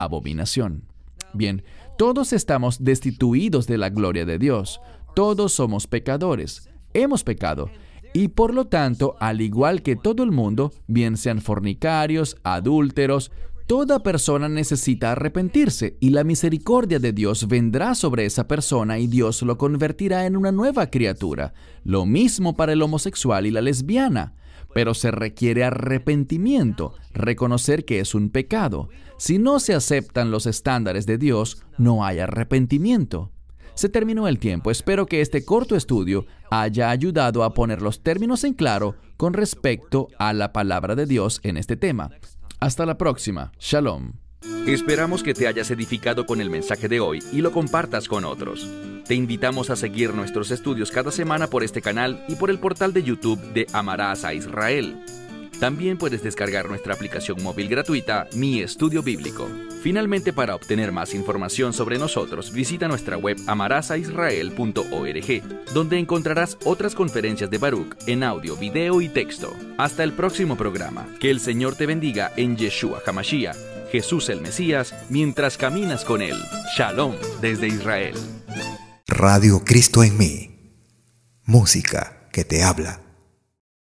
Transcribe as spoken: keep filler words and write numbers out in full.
abominación. Bien, todos estamos destituidos de la gloria de Dios. Todos somos pecadores. Hemos pecado. Y por lo tanto, al igual que todo el mundo, bien sean fornicarios, adúlteros, toda persona necesita arrepentirse y la misericordia de Dios vendrá sobre esa persona y Dios lo convertirá en una nueva criatura. Lo mismo para el homosexual y la lesbiana. Pero se requiere arrepentimiento, reconocer que es un pecado. Si no se aceptan los estándares de Dios, no hay arrepentimiento. Se terminó el tiempo. Espero que este corto estudio haya ayudado a poner los términos en claro con respecto a la palabra de Dios en este tema. Hasta la próxima. Shalom. Esperamos que te hayas edificado con el mensaje de hoy y lo compartas con otros. Te invitamos a seguir nuestros estudios cada semana por este canal y por el portal de YouTube de Amarás a Israel. También puedes descargar nuestra aplicación móvil gratuita, Mi Estudio Bíblico. Finalmente, para obtener más información sobre nosotros, visita nuestra web amarás a israel punto org, donde encontrarás otras conferencias de Baruch en audio, video y texto. Hasta el próximo programa. Que el Señor te bendiga en Yeshua HaMashiach, Jesús el Mesías, mientras caminas con Él. Shalom desde Israel. Radio Cristo en mí. Música que te habla.